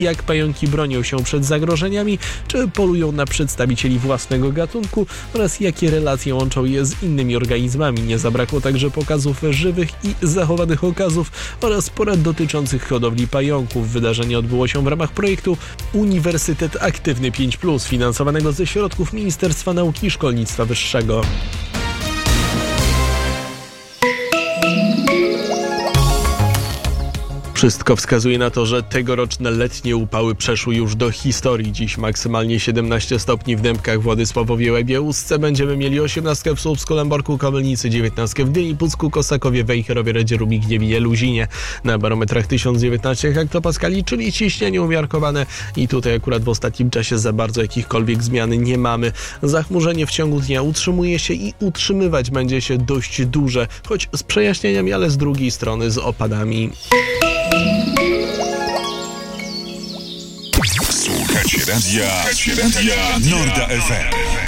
jak pająki bronią się przed zagrożeniami, czy polują na przedstawicieli własnego gatunku oraz jakie relacje łączą je z innymi organizmami. Nie zabrakło także pokazów żywych i zachowanych okazów oraz porad dotyczących hodowli pająków. Wydarzenie odbyło się w ramach projektu Uniwersytet Aktywny 5+, finansowanego ze środków Ministerstwa Nauki i Szkolnictwa Wyższego. Wszystko wskazuje na to, że tegoroczne letnie upały przeszły już do historii. Dziś maksymalnie 17 stopni w Dębkach, Władysławowie, Łebie, Ustce. Będziemy mieli 18 w Słupsku, Lęborku, Komelnicy, 19 w Gdyni, Pucku, Kosakowie, Wejherowie, Redzieru, Gniewie, Luzinie. Na barometrach 1019 hektopaskali, czyli ciśnienie umiarkowane. I tutaj akurat w ostatnim czasie za bardzo jakichkolwiek zmiany nie mamy. Zachmurzenie w ciągu dnia utrzymuje się i utrzymywać będzie się dość duże, choć z przejaśnieniami, ale z drugiej strony z opadami. Słuchacie radia Norda FM.